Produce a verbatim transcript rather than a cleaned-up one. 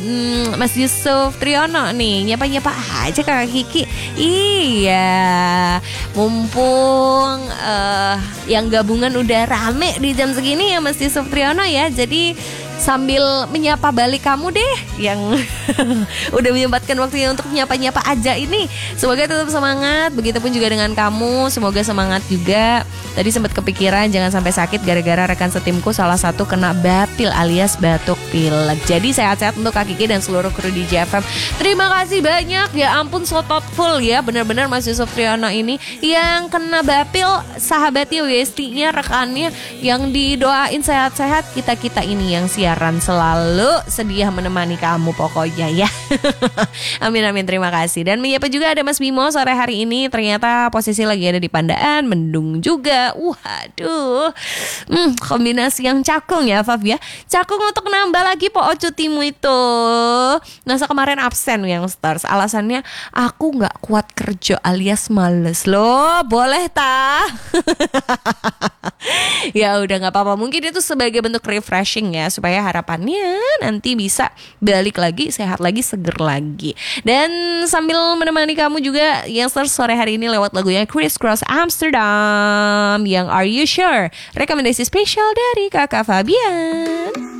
hmm, Mas Yusuf Triyono nih, nyapa-nyapa aja Kakak Kiki. Iya, mumpung uh, yang gabungan udah rame di jam segini ya Mas Yusuf Triyono ya. Jadi sambil menyapa balik kamu deh yang udah menyempatkan waktunya untuk menyapa-nyapa aja ini. Semoga tetap semangat, begitupun juga dengan kamu. Semoga semangat juga. Tadi sempat kepikiran jangan sampai sakit gara-gara rekan setimku salah satu kena bapil alias batuk pilek. Jadi sehat-sehat untuk Kak Kiki dan seluruh kru di J F M. Terima kasih banyak. Ya ampun, so thoughtful ya. Benar-benar Mas Yusuf Triyono ini yang kena bapil, sahabatnya W S T-nya, rekannya yang didoain sehat-sehat. Kita-kita ini yang siaran selalu sedia menemani kamu pokoknya ya. Amin amin, terima kasih. Dan menyapa juga ada Mas Bimo sore hari ini. Ternyata posisi lagi ada di Pandaan, mendung juga. Waduh, hmm, kombinasi yang cakung ya Faf ya. Cakung untuk nambah lagi po cutimu itu. Nasa kemarin absen yang stars. Alasannya aku gak kuat kerja alias males. Loh boleh ta? Ya udah gak apa-apa. Mungkin itu sebagai bentuk refreshing ya, supaya harapannya nanti bisa balik lagi, sehat lagi, seger lagi. Dan sambil menemani kamu juga yang stars sore hari ini lewat lagunya Criss Cross Amsterdam yang Are You Sure? Rekomendasi spesial dari Kakak Fabian.